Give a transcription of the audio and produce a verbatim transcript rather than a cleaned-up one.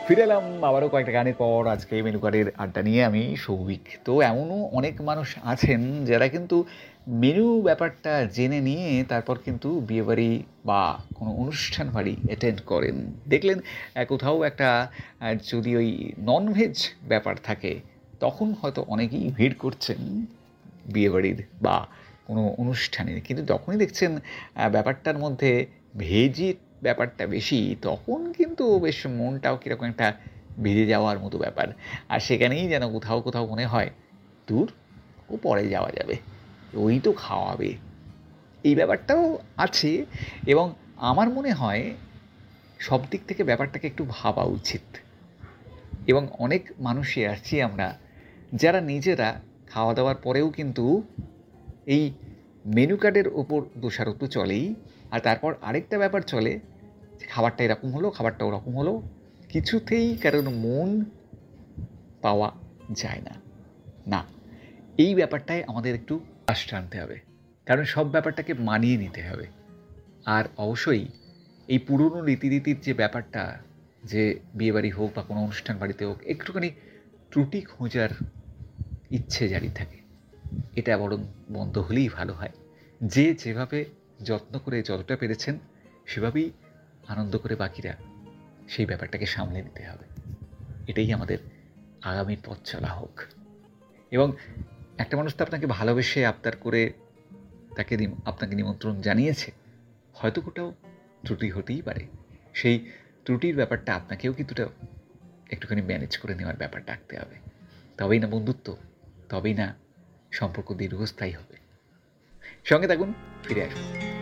ফিরে এলাম আবারও কয়েকটা গানের পর। আজকে মেনু কার্ডের আড্ডা নিয়ে আমি সৌভিক। তো এমনও অনেক মানুষ আছেন যারা কিন্তু মেনু ব্যাপারটা জেনে নিয়ে তারপর কিন্তু বিয়েবাড়ি বা কোনো অনুষ্ঠান বাড়ি অ্যাটেন্ড করেন। দেখলেন আহ, কোথাও একটা আহ, যদি ওই ননভেজ ব্যাপার থাকে তখন হয়তো অনেকেই ভিড় করছেন বিয়েবাড়ির বা কোনো অনুষ্ঠানে, কিন্তু যখনই দেখছেন আহ, ব্যাপারটার মধ্যে ভেজের ব্যাপারটা বেশি, তখন কিন্তু বেশ মনটাও কীরকম একটা ভিজে যাওয়ার মতো ব্যাপার। আর সেখানেই যেন কোথাও কোথাও মনে হয় দূর, ও পরে যাওয়া যাবে, ওই তো খাওয়াবে, এই ব্যাপারটাও আছে। এবং আমার মনে হয় সব দিক থেকে ব্যাপারটাকে একটু ভাবা উচিত। এবং অনেক মানুষই আছি আমরা যারা নিজেরা খাওয়া দাওয়ার পরেও কিন্তু এই মেনু কার্ডের ওপর দোষারোপ তো চলেই, আর তারপর আরেকটা ব্যাপার চলে যে খাবারটা এরকম হলো, খাবারটা ওরকম হলো, কিছুতেই কারোর মন পাওয়া যায় না। না, এই ব্যাপারটায় আমাদের একটু আশ টানতে হবে, কারণ সব ব্যাপারটাকে মানিয়ে নিতে হবে। আর অবশ্যই এই পুরনো রীতিনীতির যে ব্যাপারটা, যে বিয়েবাড়ি হোক বা কোনো অনুষ্ঠান বাড়িতে হোক একটুখানি ত্রুটি খোঁজার ইচ্ছে জারি থাকে, এটা বরং বন্ধ হলেই ভালো হয়। যে যেভাবে যত্ন করে যতটা পেরেছেন সেভাবেই আনন্দ করে বাকিরা সেই ব্যাপারটাকে সামলে নিতে হবে। এটাই আমাদের আগামীর পথ চলা হোক। এবং একটা মানুষ তো আপনাকে ভালোবেসে আবদার করে তাকে আপনাকে নিমন্ত্রণ জানিয়েছে, হয়তো কোথাও ত্রুটি হতেই পারে। সেই ত্রুটির ব্যাপারটা আপনাকেও কিছুটা একটুখানি ম্যানেজ করে নেওয়ার ব্যাপার রাখতে হবে। তবেই না বন্ধুত্ব, তবেই না সম্পর্ক দীর্ঘস্থায়ী হবে। সঙ্গে থাকুন, ফিরে আসুন।